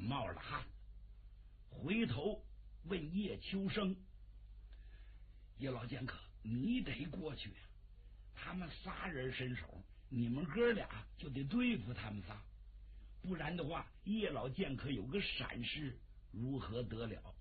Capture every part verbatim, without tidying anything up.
冒了汗，回头问叶秋生：“叶老剑客，你得过去呀、啊！他们仨人伸手，你们哥俩就得对付他们仨，不然的话，叶老剑客有个闪失，如何得了？”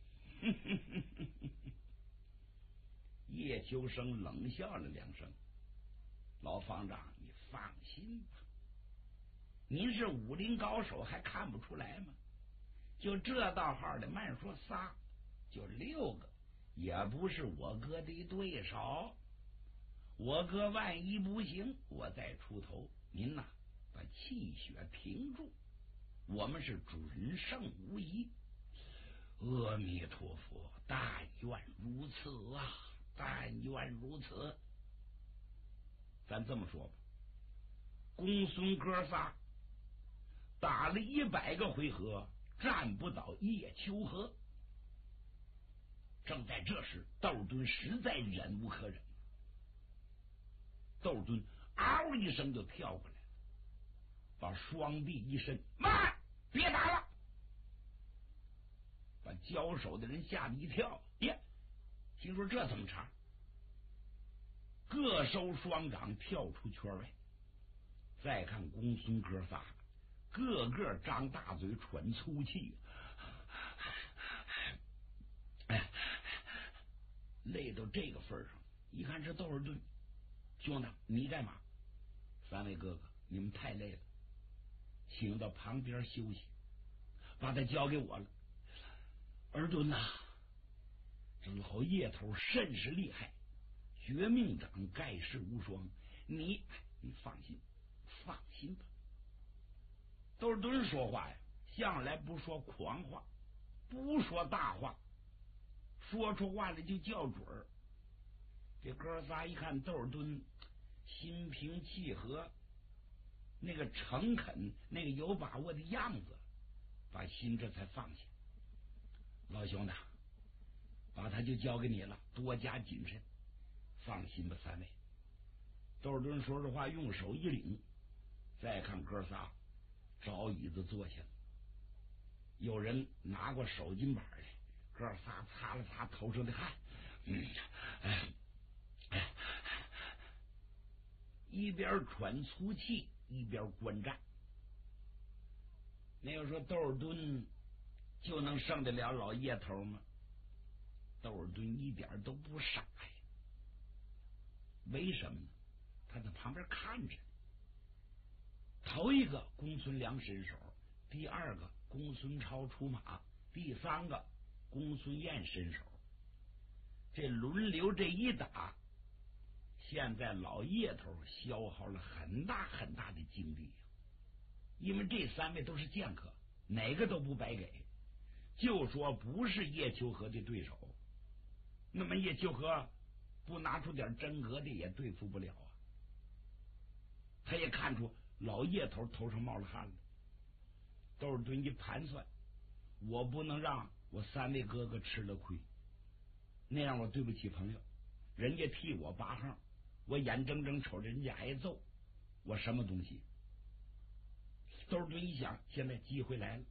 叶秋生冷笑了两声：“老方丈，你放心吧，您是武林高手，还看不出来吗？就这道号的，慢说仨，就六个，也不是我哥的对手。我哥万一不行，我再出头。您呐，把气血平住，我们是准胜无疑。阿弥陀佛，但愿如此啊！但愿如此。咱这么说吧，公孙哥仨打了一百个回合，战不倒叶秋河。正在这时，窦敦实在忍无可忍，窦敦嗷一声就跳过来了，把双臂一伸：“慢，别打了！”把交手的人吓得一跳，耶！心说这怎么茬？各收双掌，跳出圈外。再看公孙哥仨，个个张大嘴，喘粗气，哎，累到这个份上。一看是窦尔敦，兄弟，你干嘛？三位哥哥，你们太累了，请到旁边休息，把他交给我了。尔敦呐，这老叶头甚是厉害，绝命掌盖世无双，你你放心，放心吧。窦尔敦说话呀，向来不说狂话，不说大话，说出话来就较准儿。这哥仨一看窦尔敦心平气和，那个诚恳，那个有把握的样子，把心这才放下。老兄弟，把他就交给你了，多加谨慎。放心吧，三位。窦尔敦说着话，用手一领，再看哥仨找椅子坐下了。有人拿过手巾板来，哥仨擦了擦头上的汗，嗯，哎哎，一边喘粗气一边观战。那要说窦尔敦就能胜得了老叶头吗？窦尔敦一点都不傻呀。为什么呢？他在旁边看着。头一个公孙良伸手，第二个公孙超出马，第三个公孙燕伸手。这轮流这一打，现在老叶头消耗了很大很大的精力，因为这三位都是剑客，哪个都不白给。就说不是叶秋河的对手，那么叶秋河不拿出点真格的也对付不了啊。他也看出老叶头头上冒了汗了。窦尔敦一盘算，我不能让我三位哥哥吃了亏，那样我对不起朋友，人家替我拔号，我眼睁睁瞅着人家挨揍，我什么东西？窦尔敦一想，现在机会来了，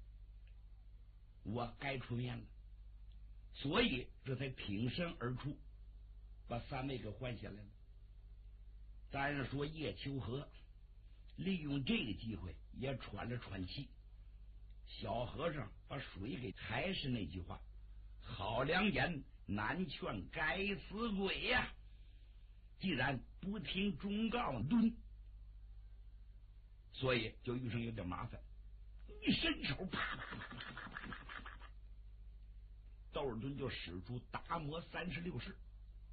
我该出面了，所以这才挺身而出，把三位给换下来了。当然说叶秋河利用这个机会也喘了喘气。小和尚把水给，还是那句话，好良言难劝该死鬼呀、啊！既然不听忠告敦，所以就遇上有点麻烦。一伸手，啪啪啪啪啪啪啪啪啪，窦尔敦就使出达摩三十六式，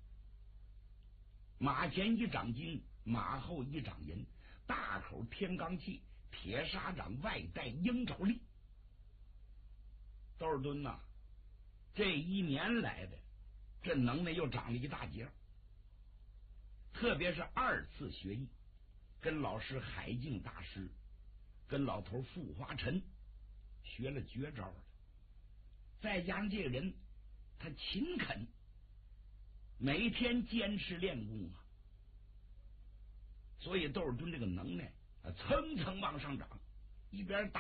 马前一掌金，马后一掌银，大口天罡气，铁砂掌外带鹰爪力。窦尔敦呐，这一年来的这能耐又长了一大截，特别是二次学艺，跟老师海静大师，跟老头傅华臣学了绝招了。再加上这个人他勤恳，每天坚持练功啊，所以窦尔敦这个能耐啊蹭蹭往上涨，一边打